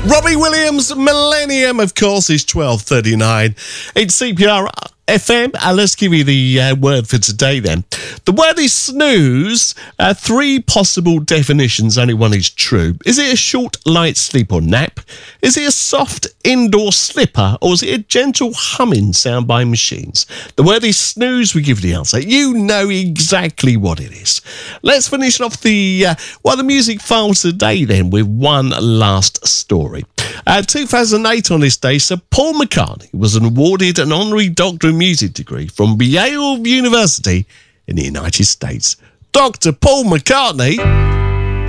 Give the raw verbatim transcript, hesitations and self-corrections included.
Robbie Williams, Millennium, of course, is twelve thirty-nine. It's C P R F M. Uh, let's give you the uh, word for today then. The word is snooze. Uh, three possible definitions, only one is true. Is it a short, light sleep or nap? Is it a soft indoor slipper? Or is it a gentle humming sound by machines? The word is snooze. We give you the answer. You know exactly what it is. Let's finish off the, uh, well, the music file today then with one last story. Uh, two thousand eight on this day, Sir Paul McCartney was awarded an honorary Doctor of Music degree from Yale University in the United States. Doctor Paul McCartney